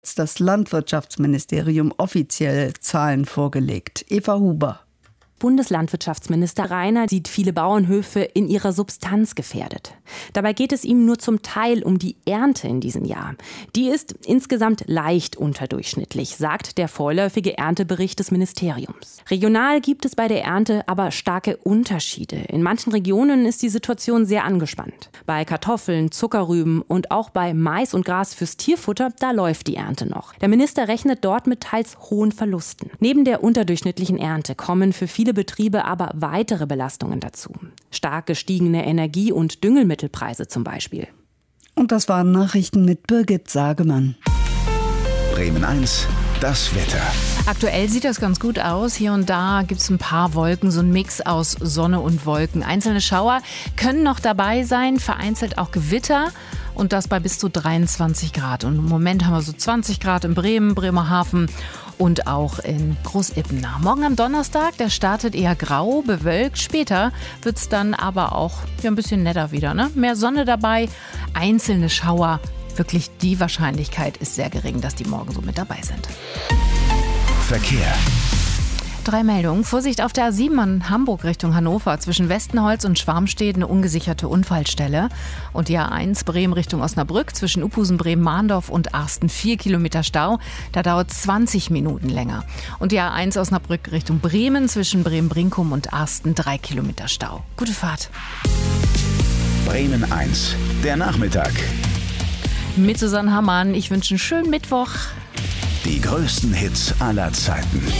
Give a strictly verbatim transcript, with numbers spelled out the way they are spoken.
das Landwirtschaftsministerium offizielle Zahlen vorgelegt. Eva Huber. Bundeslandwirtschaftsminister Reiner sieht viele Bauernhöfe in ihrer Substanz gefährdet. Dabei geht es ihm nur zum Teil um die Ernte in diesem Jahr. Die ist insgesamt leicht unterdurchschnittlich, sagt der vorläufige Erntebericht des Ministeriums. Regional gibt es bei der Ernte aber starke Unterschiede. In manchen Regionen ist die Situation sehr angespannt. Bei Kartoffeln, Zuckerrüben und auch bei Mais und Gras fürs Tierfutter, da läuft die Ernte noch. Der Minister rechnet dort mit teils hohen Verlusten. Neben der unterdurchschnittlichen Ernte kommen für viele Betriebe aber weitere Belastungen dazu. Stark gestiegene Energie- und Düngemittelpreise zum Beispiel. Und das waren Nachrichten mit Birgit Sagemann. Bremen eins, das Wetter. Aktuell sieht das ganz gut aus. Hier und da gibt es ein paar Wolken, so ein Mix aus Sonne und Wolken. Einzelne Schauer können noch dabei sein, vereinzelt auch Gewitter. Und das bei bis zu dreiundzwanzig Grad. Und im Moment haben wir so zwanzig Grad in Bremen, Bremerhaven und auch in Großippenach. Morgen am Donnerstag, der startet eher grau, bewölkt. Später wird es dann aber auch ja, ein bisschen netter wieder. Ne? Mehr Sonne dabei, einzelne Schauer. Wirklich die Wahrscheinlichkeit ist sehr gering, dass die morgen so mit dabei sind. Verkehr. Drei Meldungen. Vorsicht auf der A sieben in Hamburg Richtung Hannover. Zwischen Westenholz und Schwarmstedt eine ungesicherte Unfallstelle. Und die A eins Bremen Richtung Osnabrück. Zwischen Uphusen, Bremen-Mahndorf und Arsten vier Kilometer Stau. Da dauert zwanzig Minuten länger. Und die A eins Osnabrück Richtung Bremen. Zwischen Bremen-Brinkum und Arsten drei Kilometer Stau. Gute Fahrt. Bremen eins, der Nachmittag. Mit Susanne Hammann. Ich wünsche einen schönen Mittwoch. Die größten Hits aller Zeiten.